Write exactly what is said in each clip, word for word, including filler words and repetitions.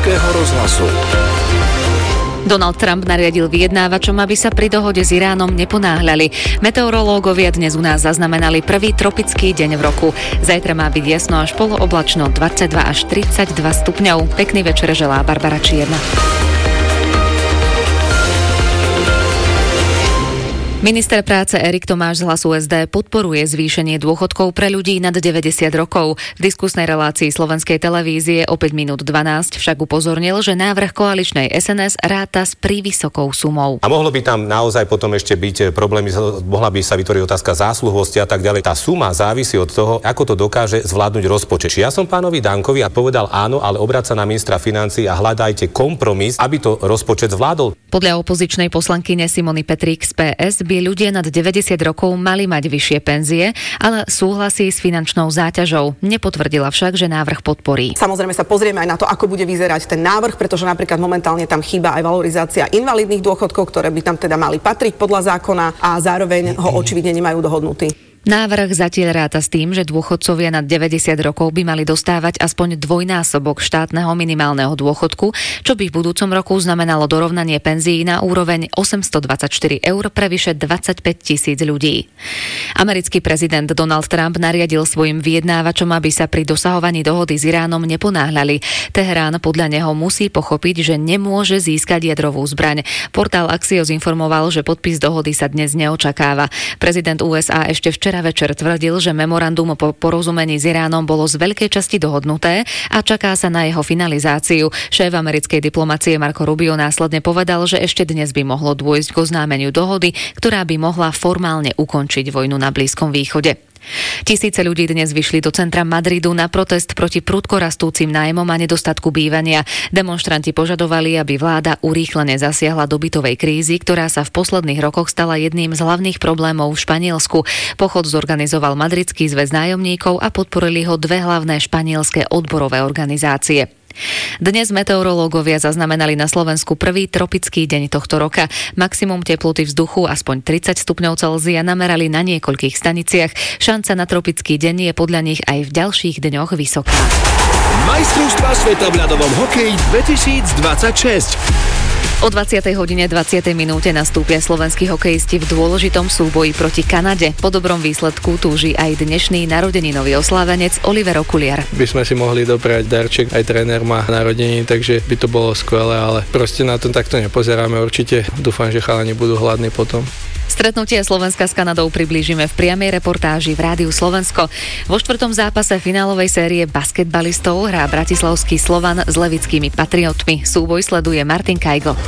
Slovenského rozhlasu. Donald Trump nariadil vyjednávačom, aby sa pri dohode s Iránom neponáhľali. Meteorológovia dnes u nás zaznamenali prvý tropický deň v roku. Zajtra má byť jasno až polooblačno, dvadsaťdva až tridsaťdva stupňov. Pekný večer želá Barbara Čierna. Minister práce Erik Tomáš z Hlasu es dé podporuje zvýšenie dôchodkov pre ľudí nad deväťdesiat rokov. V diskusnej relácii Slovenskej televízie o päť minút dvanásť však upozornil, že návrh koaličnej es en es ráta s prívysokou sumou. A mohlo by tam naozaj potom ešte byť problémy, mohla by sa vytvoriť otázka zásluhovosti a tak ďalej. Tá suma závisí od toho, ako to dokáže zvládnuť rozpočet. Ja som pánovi Dankovi a povedal áno, ale obráť sa na ministra financií a hľadajte kompromis, aby to rozpočet zvládol. Podľa opozičnej poslankyne Simony Petrík z pé es by ľudia nad deväťdesiat rokov mali mať vyššie penzie, ale súhlasí s finančnou záťažou. Nepotvrdila však, že návrh podporí. Samozrejme sa pozrieme aj na to, ako bude vyzerať ten návrh, pretože napríklad momentálne tam chýba aj valorizácia invalidných dôchodkov, ktoré by tam teda mali patriť podľa zákona a zároveň ho očividne nemajú dohodnutý. Návrh zatiaľ ráta s tým, že dôchodcovia nad deväťdesiat rokov by mali dostávať aspoň dvojnásobok štátneho minimálneho dôchodku, čo by v budúcom roku znamenalo dorovnanie penzií na úroveň osemstodvadsaťštyri eur pre vyše dvadsaťpäť tisíc ľudí. Americký prezident Donald Trump nariadil svojim vyjednávačom, aby sa pri dosahovaní dohody s Iránom neponáhľali. Teherán podľa neho musí pochopiť, že nemôže získať jadrovú zbraň. Portál Axios informoval, že podpis dohody sa dnes neočakáva. Prezident ú es á ešte včera večer tvrdil, že memorandum o porozumení s Iránom bolo z veľkej časti dohodnuté a čaká sa na jeho finalizáciu. Šéf americkej diplomacie Marco Rubio následne povedal, že ešte dnes by mohlo dôjsť k oznámeniu dohody, ktorá by mohla formálne ukončiť vojnu na Blízkom východe. Tisíce ľudí dnes vyšli do centra Madridu na protest proti prudko rastúcim nájmom a nedostatku bývania. Demonštranti požadovali, aby vláda urýchlene zasiahla do bytovej krízy, ktorá sa v posledných rokoch stala jedným z hlavných problémov v Španielsku. Pochod zorganizoval Madridský zväz nájomníkov a podporili ho dve hlavné španielske odborové organizácie. Dnes meteorológovia zaznamenali na Slovensku prvý tropický deň tohto roka. Maximum teploty vzduchu aspoň tridsať stupňov Celzia namerali na niekoľkých staniciach. Šanca na tropický deň je podľa nich aj v ďalších dňoch vysoká. Majstrovstvá sveta v ľadovom hokeji dvetisícdvadsaťšesť. O dvadsiatej hodine dvadsiatej minúte nastúpia slovenskí hokejisti v dôležitom súboji proti Kanade. Po dobrom výsledku túži aj dnešný narodeninový oslávenec Oliver Okuliar. By sme si mohli doprať darček, aj tréner má narodeniny, takže by to bolo skvelé, ale proste na to takto nepozeráme určite. Dúfam, že chalani budú hladní potom. Stretnutie Slovenska s Kanadou priblížime v priamej reportáži v Rádiu Slovensko. Vo štvrtom zápase finálovej série basketbalistov hrá bratislavský Slovan s levickými Patriotmi. Súboj sleduje Martin Kajgo.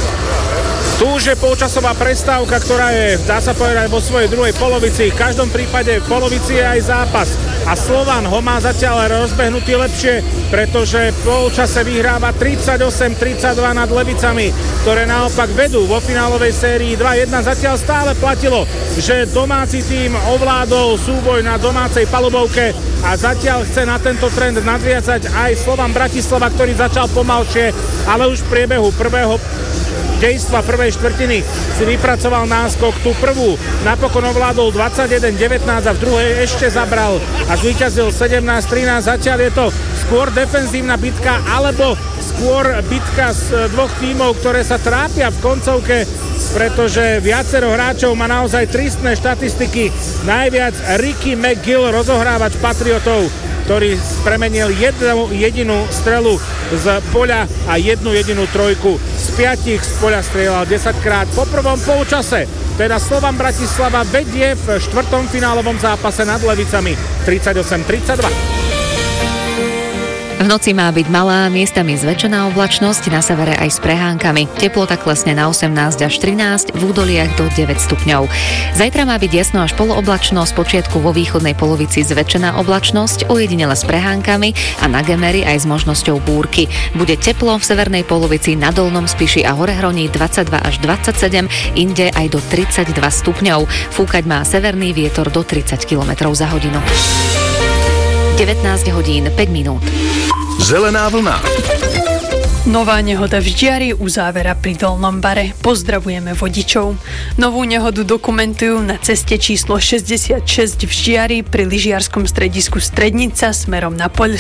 Tu už je polčasová prestávka, ktorá je, dá sa povedať, vo svojej druhej polovici. V každom prípade v polovici je aj zápas. A Slovan ho má zatiaľ rozbehnutý lepšie, pretože v polčase vyhráva tridsaťosem tridsaťdva nad Levicami, ktoré naopak vedú vo finálovej sérii dva jedna. Zatiaľ stále platilo, že domáci tím ovládol súboj na domácej palubovke a zatiaľ chce na tento trend nadviazať aj Slovan Bratislava, ktorý začal pomalšie, ale už v priebehu prvého dejstva prvej štvrtiny si vypracoval náskok. Tú prvú napokon ovládol dvadsaťjeden devätnásť a v druhej ešte zabral a zvíťazil sedemnásť trinásť. Zatiaľ je to skôr defenzívna bitka alebo skôr bitka z dvoch tímov, ktoré sa trápia v koncovke, pretože viacero hráčov má naozaj tristné štatistiky. Najviac Ricky McGill, rozohrávač Patriotov, ktorý premenil jednu jedinú strelu z poľa a jednu jedinú trojku. Z piatich z poľa strieľal desaťkrát. Po prvom polčase teda Slovan Bratislava vedie v štvrtom finálovom zápase nad Levicami tridsaťosem tridsaťdva. V noci má byť malá, miestami zväčšená oblačnosť, na severe aj s prehánkami. Teplota klesne na osemnásť až trinásť, v údoliach do deväť stupňov. Zajtra má byť jasno až polooblačno, spočiatku vo východnej polovici zväčšená oblačnosť, ojedinele s prehánkami a na Gemeri aj s možnosťou búrky. Bude teplo v severnej polovici, na Dolnom Spiši a Horehroní dvadsaťdva až dvadsaťsedem, inde aj do tridsaťdva stupňov. Fúkať má severný vietor do tridsať kilometrov za hodinu. devätnásť hodín päť minút. Zelená vlna. Nová nehoda v Ždiari u závera pri Dolnom Bare. Pozdravujeme vodičov. Novú nehodu dokumentujú na ceste číslo šesťdesiatšesť v Ždiari pri lyžiarskom stredisku Strednica smerom na Poľ